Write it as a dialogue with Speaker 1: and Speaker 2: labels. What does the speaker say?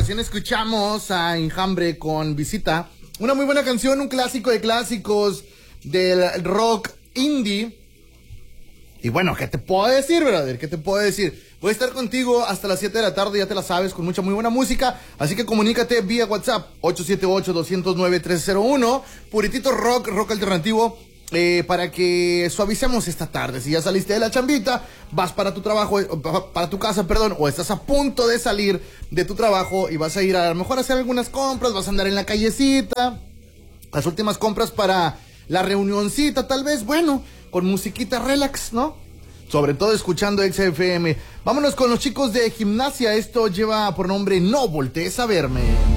Speaker 1: Recién escuchamos a Enjambre con Visita. Una muy buena canción, un clásico de clásicos del rock indie. Y bueno, ¿qué te puedo decir, brother? ¿Qué te puedo decir? Voy a estar contigo hasta las 7 de la tarde, ya te la sabes, con mucha muy buena música. Así que comunícate vía WhatsApp, 878-209-301. Puritito rock alternativo, para que suavicemos esta tarde. Si ya saliste de la chambita, vas para tu trabajo, para tu casa, perdón, o estás a punto de salir de tu trabajo y vas a ir a lo mejor a hacer algunas compras, vas a andar en la callecita, las últimas compras para la reunioncita, tal vez, bueno, con musiquita relax, ¿no? Sobre todo escuchando XFM. Vámonos con los chicos de Gimnasia. Esto lleva por nombre No Voltees a Verme.